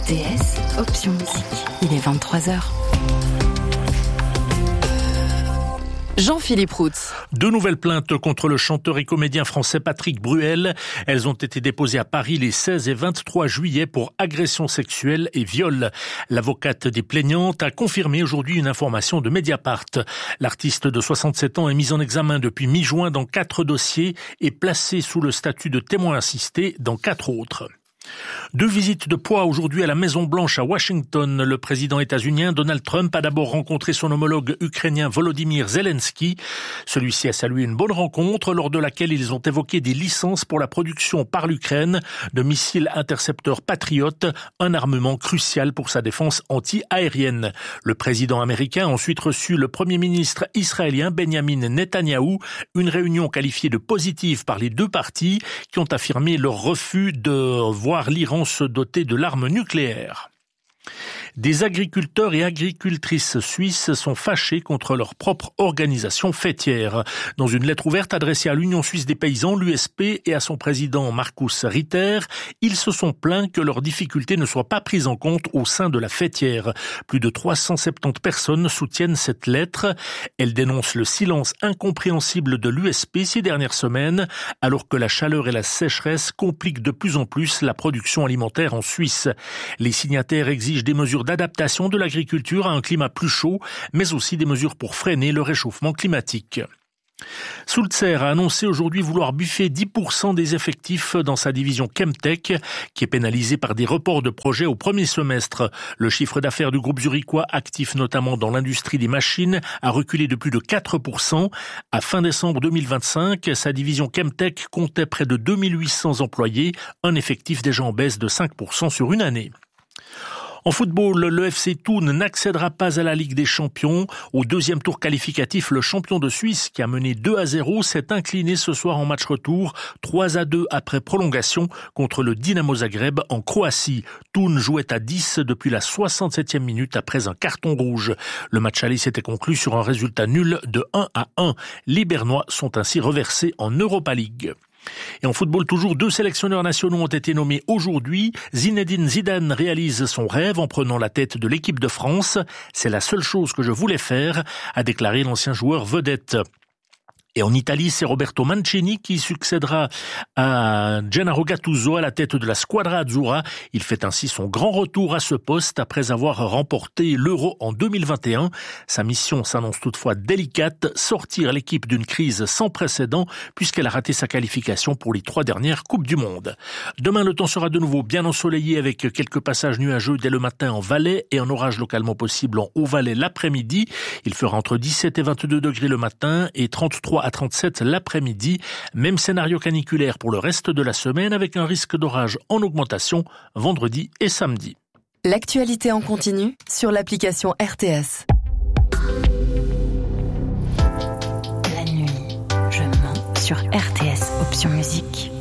RTS, option musique. Il est 23h. Jean-Philippe Routz. Deux nouvelles plaintes contre le chanteur et comédien français Patrick Bruel. Elles ont été déposées à Paris les 16 et 23 juillet pour agression sexuelle et viol. L'avocate des plaignantes a confirmé aujourd'hui une information de Mediapart. L'artiste de 67 ans est mis en examen depuis mi-juin dans 4 dossiers et placé sous le statut de témoin assisté dans 4 autres. Deux visites de poids aujourd'hui à la Maison-Blanche à Washington. Le président états-unien Donald Trump a d'abord rencontré son homologue ukrainien Volodymyr Zelensky. Celui-ci a salué une bonne rencontre lors de laquelle ils ont évoqué des licences pour la production par l'Ukraine de missiles intercepteurs Patriot, un armement crucial pour sa défense anti-aérienne. Le président américain a ensuite reçu le premier ministre israélien Benjamin Netanyahou, une réunion qualifiée de positive par les deux parties qui ont affirmé leur refus de voir l'Iran se doter de l'arme nucléaire. Des agriculteurs et agricultrices suisses sont fâchés contre leur propre organisation fêtière. Dans une lettre ouverte adressée à l'Union suisse des paysans, l'USP, et à son président Markus Ritter, ils se sont plaints que leurs difficultés ne soient pas prises en compte au sein de la fêtière. Plus de 370 personnes soutiennent cette lettre. Elle dénonce le silence incompréhensible de l'USP ces dernières semaines, alors que la chaleur et la sécheresse compliquent de plus en plus la production alimentaire en Suisse. Les signataires exigent des mesures d'adaptation de l'agriculture à un climat plus chaud, mais aussi des mesures pour freiner le réchauffement climatique. Sulzer a annoncé aujourd'hui vouloir buffer 10% des effectifs dans sa division Chemtech, qui est pénalisée par des reports de projets au premier semestre. Le chiffre d'affaires du groupe zurichois, actif notamment dans l'industrie des machines, a reculé de plus de 4%. À fin décembre 2025, sa division Chemtech comptait près de 2800 employés, un effectif déjà en baisse de 5% sur une année. En football, le FC Thun n'accédera pas à la Ligue des Champions. Au deuxième tour qualificatif, le champion de Suisse, qui a mené 2-0, s'est incliné ce soir en match retour, 3-2 après prolongation contre le Dinamo Zagreb en Croatie. Thun jouait à 10 depuis la 67e minute après un carton rouge. Le match aller s'était conclu sur un résultat nul de 1-1. Les Bernois sont ainsi reversés en Europa League. Et en football toujours, 2 sélectionneurs nationaux ont été nommés aujourd'hui. Zinedine Zidane réalise son rêve en prenant la tête de l'équipe de France. C'est la seule chose que je voulais faire, a déclaré l'ancien joueur vedette. Et en Italie, c'est Roberto Mancini qui succédera à Gennaro Gattuso à la tête de la Squadra Azzurra. Il fait ainsi son grand retour à ce poste après avoir remporté l'Euro en 2021. Sa mission s'annonce toutefois délicate, sortir l'équipe d'une crise sans précédent puisqu'elle a raté sa qualification pour les 3 dernières Coupes du Monde. Demain, le temps sera de nouveau bien ensoleillé avec quelques passages nuageux dès le matin en Valais et un orage localement possible en Haut-Valais l'après-midi. Il fera entre 17 et 22 degrés le matin et 33 à 37 l'après-midi. Même scénario caniculaire pour le reste de la semaine avec un risque d'orage en augmentation vendredi et samedi. L'actualité en continu sur l'application RTS. La nuit, je mens sur RTS, option musique.